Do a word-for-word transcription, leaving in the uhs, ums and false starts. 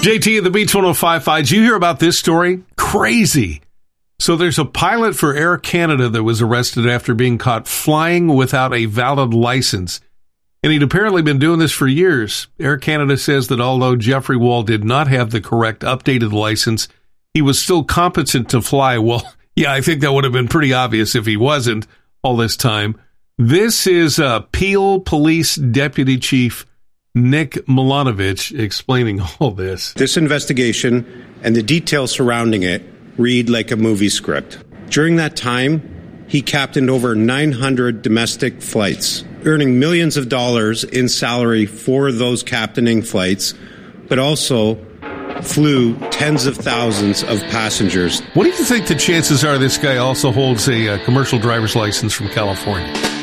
J T at the Beach one oh five point five. Did you hear about this story? Crazy. So there's a pilot for Air Canada that was arrested after being caught flying without a valid license. And he'd apparently been doing this for years. Air Canada says that although Jeffrey Wall did not have the correct updated license, he was still competent to fly. Well, yeah, I think that would have been pretty obvious if he wasn't all this time. This is uh, Peel Police Deputy Chief Nick Milanovich explaining all this. This investigation and the details surrounding it read like a movie script. During that time, he captained over nine hundred domestic flights, earning millions of dollars in salary for those captaining flights, but also flew tens of thousands of passengers. What do you think the chances are this guy also holds a uh, commercial driver's license from California?